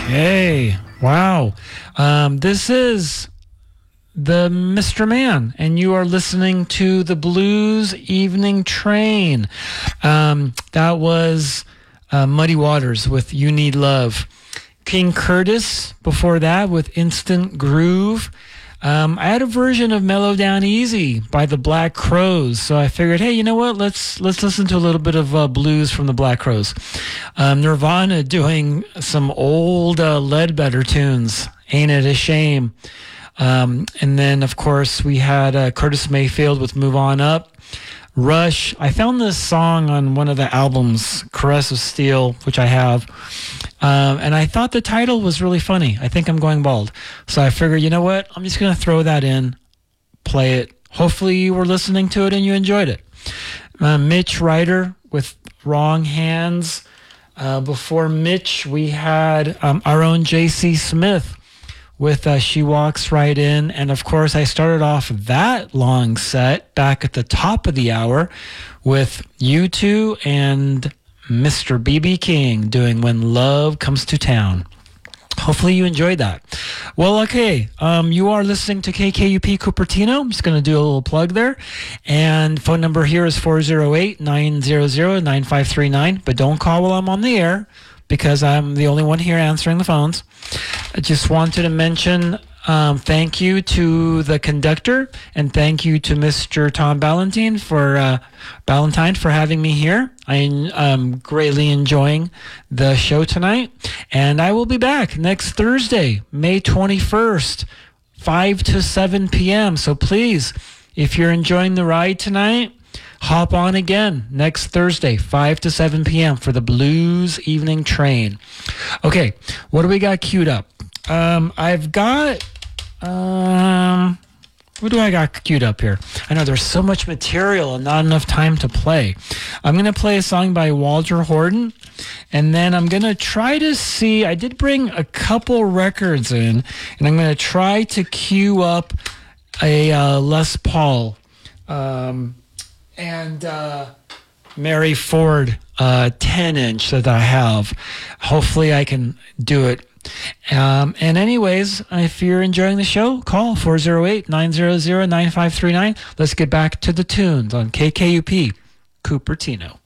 Okay. Wow. This is the Mr. Man, and you are listening to the Blues Evening Train. That was Muddy Waters with You Need Love. King Curtis before that with Instant Groove. I had a version of Mellow Down Easy by the Black Crowes, so I figured, hey, you know what? Let's listen to a little bit of blues from the Black Crowes. Nirvana doing some old Ledbetter tunes. Ain't It a Shame? And then, of course, we had Curtis Mayfield with Move On Up. Rush. I found this song on one of the albums, Caress of Steel, which I have. And I thought the title was really funny. I think I'm going bald. So I figured, you know what? I'm just going to throw that in, play it. Hopefully you were listening to it and you enjoyed it. Mitch Ryder with Wrong Hands. Before Mitch, we had our own J.C. Smith with She Walks Right In. And of course, I started off that long set back at the top of the hour with U2 and Mr. B.B. King doing When Love Comes to Town. Hopefully you enjoyed that. Well, okay, you are listening to KKUP Cupertino. I'm just going to do a little plug there. And phone number here is 408-900-9539. But don't call while I'm on the air, because I'm the only one here answering the phones. I just wanted to mention thank you to the conductor, and thank you to Mr. Tom Ballantyne for having me here. I'm greatly enjoying the show tonight, and I will be back next Thursday, May 21st, 5 to 7 p.m. So please, if you're enjoying the ride tonight, hop on again next Thursday, 5 to 7 p.m. for the Blues Evening Train. Okay, what do we got queued up? I've got... what do I got queued up here? I know there's so much material and not enough time to play. I'm going to play a song by Walter Horton, and then I'm going to try to see... I did bring a couple records in, and I'm going to try to queue up a Les Paul and Mary Ford 10-inch that I have. Hopefully I can do it. And anyways, if you're enjoying the show, call 408-900-9539. Let's get back to the tunes on KKUP Cupertino.